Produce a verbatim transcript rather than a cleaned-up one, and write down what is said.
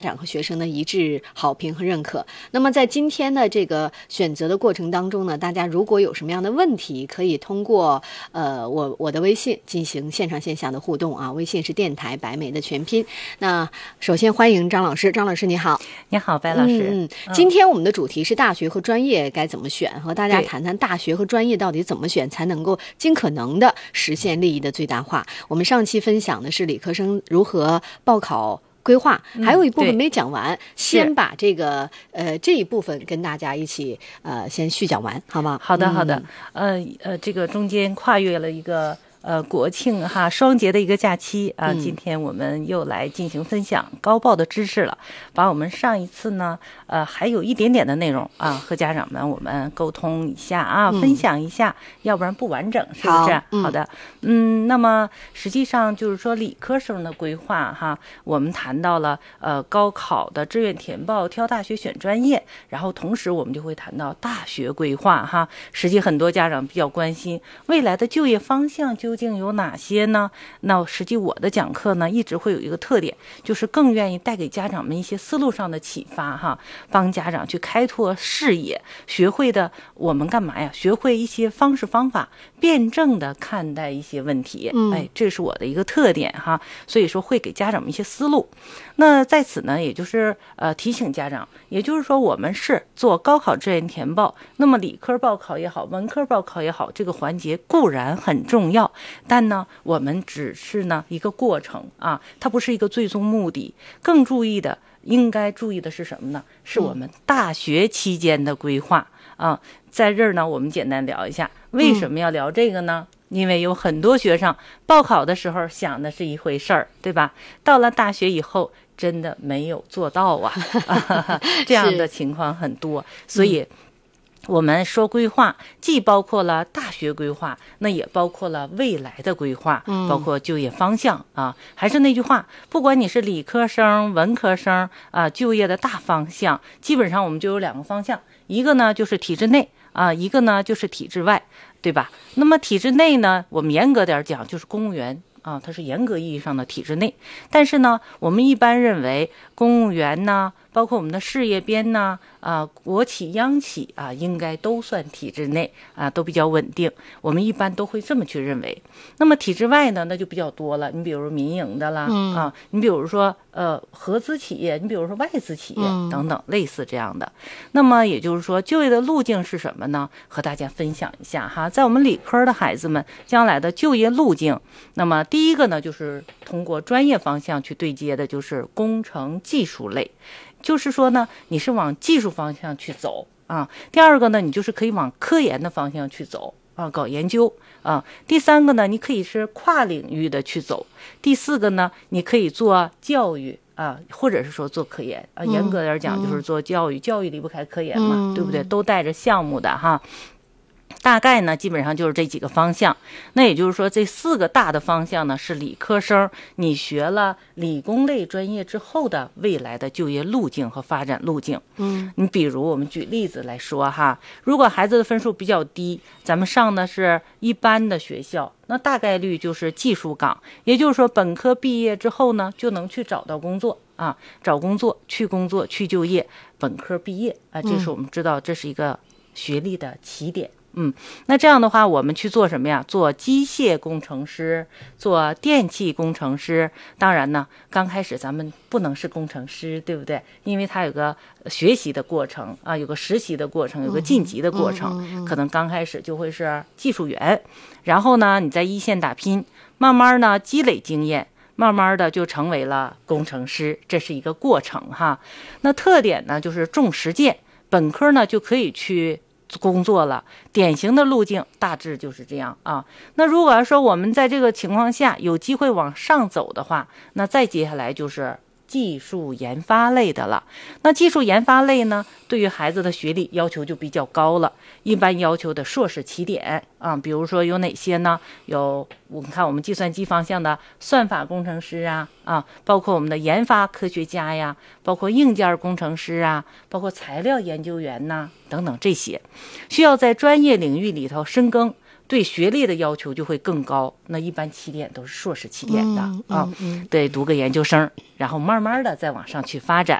长和学生的一致好评和认可。那么在今天的这个选择的过程当中呢，大家如果有什么样的问题，可以通过呃我我的微信进行线上线下的互动啊，微信是电台白梅的全拼。那首先欢迎张老师，张老师你好。 你好，白老师。 嗯嗯，今天我们的主题是大学和专业该怎么选，和大家谈谈大学和专业到底怎么选才能够尽可能的实现利益的最大化。我们上期分享的是理科生如何报考规划，还有一部分没讲完，嗯、先把这个呃这一部分跟大家一起呃先续讲完，好吗？ 好的，好的。嗯、呃呃，这个中间跨越了一个呃国庆哈双节的一个假期啊、呃，今天我们又来进行分享高报的知识了，把我们上一次呢呃还有一点点的内容啊和家长们我们沟通一下啊，嗯、分享一下，要不然不完整，是不是？好，嗯、好的，嗯，那么实际上就是说理科生的规划哈，我们谈到了呃高考的志愿填报、挑大学、选专业，然后同时我们就会谈到大学规划哈。实际很多家长比较关心未来的就业方向究竟有哪些呢？那实际我的讲课呢一直会有一个特点，就是更愿意带给家长们一些思路上的启发哈，帮家长去开拓视野，学会的我们干嘛呀？学会一些方式方法，辩证的看待一些问题。嗯，哎，这是我的一个特点哈，所以说会给家长们一些思路。那在此呢，也就是呃提醒家长，也就是说我们是做高考志愿填报，那么理科报考也好，文科报考也好，这个环节固然很重要，但呢，我们只是呢一个过程啊，它不是一个最终目的。更注意的，应该注意的是什么呢？是我们大学期间的规划啊。在这儿呢，我们简单聊一下，为什么要聊这个呢？嗯因为有很多学生报考的时候想的是一回事儿，对吧？到了大学以后，真的没有做到啊，这样的情况很多。所以我们说规划，既包括了大学规划，那也包括了未来的规划，包括就业方向啊。还是那句话，不管你是理科生、文科生啊，就业的大方向，基本上我们就有两个方向，一个呢就是体制内啊，一个呢就是体制外。对吧？那么体制内呢，我们严格点讲就是公务员啊，它是严格意义上的体制内。但是呢，我们一般认为公务员呢，包括我们的事业编呢，啊，国企、央企啊，应该都算体制内啊，都比较稳定。我们一般都会这么去认为。那么体制外呢，那就比较多了。你比如民营的啦，嗯、啊，你比如说呃合资企业，你比如说外资企业等等，类似这样的。那么也就是说，就业的路径是什么呢？和大家分享一下哈。在我们理科的孩子们将来的就业路径，那么第一个呢，就是通过专业方向去对接的，就是工程技术类。就是说呢，你是往技术方向去走啊。第二个呢，你就是可以往科研的方向去走啊，搞研究啊。第三个呢，你可以是跨领域的去走。第四个呢，你可以做教育啊，或者是说做科研啊。严格点讲，就是做教育，嗯、教育离不开科研嘛，嗯、对不对？都带着项目的哈。大概呢，基本上就是这几个方向。那也就是说，这四个大的方向呢，是理科生你学了理工类专业之后的未来的就业路径和发展路径。嗯，你比如我们举例子来说哈，如果孩子的分数比较低，咱们上的是一般的学校，那大概率就是技术岗，也就是说本科毕业之后呢，就能去找到工作啊，找工作去工作去就业。本科毕业啊，这是我们知道这是一个学历的起点。嗯，那这样的话，我们去做什么呀？做机械工程师，做电气工程师。当然呢，刚开始咱们不能是工程师，对不对？因为它有个学习的过程啊，有个实习的过程，有个晋级的过程。嗯嗯嗯嗯、可能刚开始就会是技术员，然后呢，你在一线打拼，慢慢呢积累经验，慢慢的就成为了工程师，这是一个过程哈。那特点呢，就是重实践，本科呢就可以去工作了，典型的路径大致就是这样啊。那如果要说我们在这个情况下有机会往上走的话，那再接下来就是技术研发类的了。那技术研发类呢，对于孩子的学历要求就比较高了，一般要求的硕士起点啊。比如说有哪些呢？有我们看我们计算机方向的算法工程师啊，啊，包括我们的研发科学家呀，包括硬件工程师啊，包括材料研究员呐、啊、等等这些，需要在专业领域里头深耕， 对学历的要求就会更高。那一般起点都是硕士起点的、 嗯、 啊、 嗯嗯， 对，读个研究生，然后慢慢的再往上去发展。